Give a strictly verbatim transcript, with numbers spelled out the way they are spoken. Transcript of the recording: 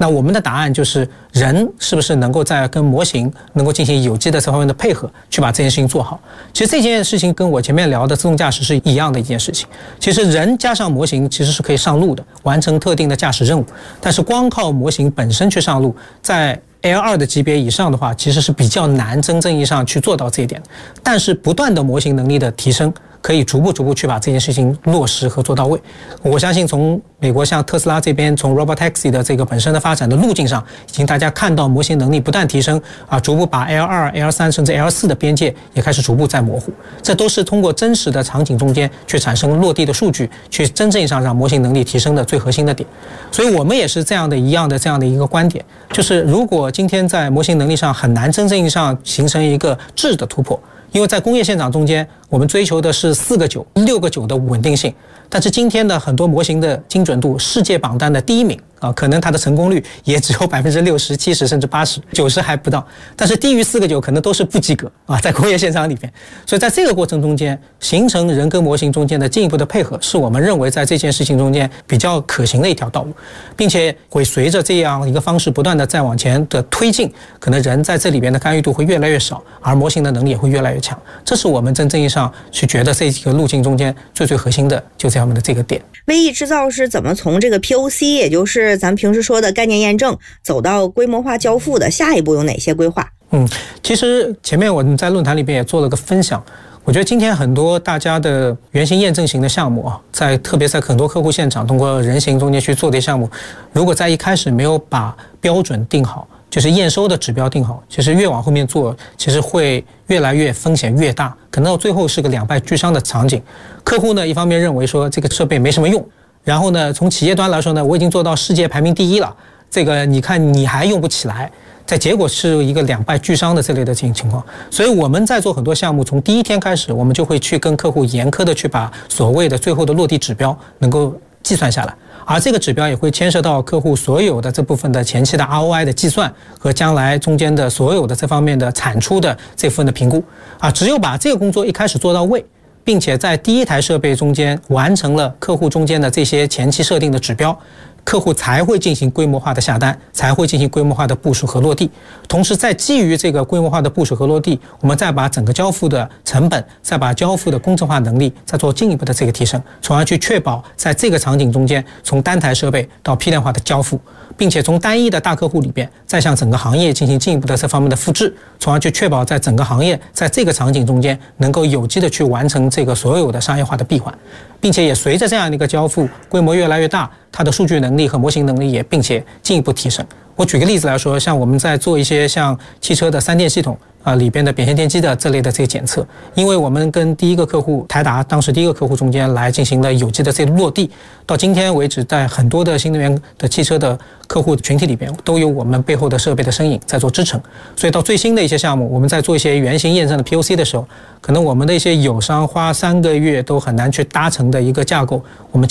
那我们的答案就是人是不是能够在跟模型能够进行有机的这方面的配合，去把这件事情做好。其实这件事情跟我前面聊的自动驾驶是一样的一件事情。其实人加上模型其实是可以上路的，完成特定的驾驶任务，但是光靠模型本身去上路，在L 二 的级别以上的话，其实是比较难真正意义上去做到这一点。但是不断的模型能力的提升，可以逐步逐步去把这件事情落实和做到位。我相信从美国像特斯拉这边，从 Robotaxi 的这个本身的发展的路径上，已经大家看到模型能力不断提升啊，逐步把 L 二、L 三 甚至 L 四 的边界也开始逐步在模糊。这都是通过真实的场景中间去产生落地的数据，去真正意义上让模型能力提升的最核心的点。所以我们也是这样的一样的这样的一个观点，就是如果今天在模型能力上很难真正意义上形成一个质的突破，因为在工业现场中间，我们追求的是四个九、六个九的稳定性，但是今天的很多模型的精准度，世界榜单的第一名啊，可能它的成功率也只有百分之六十、七十甚至八十、九十还不到，但是低于四个九可能都是不及格啊，在工业现场里边。所以在这个过程中间，形成人跟模型中间的进一步的配合，是我们认为在这件事情中间比较可行的一条道路，并且会随着这样一个方式不断的再往前的推进，可能人在这里边的干预度会越来越少，而模型的能力也会越来越强。这是我们真正意义上去觉得这几个路径中间最最核心的就这样的这个点。 微翼制造是怎么从这个 P O C， 也就是咱平时说的概念验证，走到规模化交付的？下一步有哪些规划？ 嗯，其实前面我们在论坛里边也做了个分享。我觉得今天很多大家的原型验证型的项目啊，在特别在很多客户现场通过人形中间去做的项目，如果在一开始没有把标准定好，就是验收的指标定好，其实越往后面做，其实会越来越风险越大，可能到最后是个两败俱伤的场景。客户呢，一方面认为说这个设备没什么用，然后呢，从企业端来说呢，我已经做到世界排名第一了，这个你看你还用不起来。在结果是一个两败俱伤的这类的情况，所以我们在做很多项目，从第一天开始，我们就会去跟客户严苛的去把所谓的最后的落地指标能够计算下来，而这个指标也会牵涉到客户所有的这部分的前期的 R O I 的计算和将来中间的所有的这方面的产出的这部分的评估啊，只有把这个工作一开始做到位，并且在第一台设备中间完成了客户中间的这些前期设定的指标，客户才会进行规模化的下单，才会进行规模化的部署和落地。同时在基于这个规模化的部署和落地，我们再把整个交付的成本，再把交付的工程化能力再做进一步的这个提升，从而去确保在这个场景中间，从单台设备到批量化的交付，并且从单一的大客户里边再向整个行业进行进一步的这方面的复制，从而去确保在整个行业在这个场景中间能够有机的去完成这个所有的商业化的闭环，并且也随着这样的一个交付规模越来越大，它的数据能力和模型能力也并且进一步提升。我举个例子来说，像我们在做一些像汽车的三电系统啊里边的扁线电机的这类的这个检测，因为我们跟第一个客户台达当时第一个客户中间来进行了有机的这个落地，到今天为止，在很多的新能源的汽车的客户群体里边，都有我们背后的设备的身影在做支撑。所以到最新的一些项目，我们在做一些原型验证的 P O C 的时候，可能我们的一些友商花三个月都很难去搭成的一个架构，我们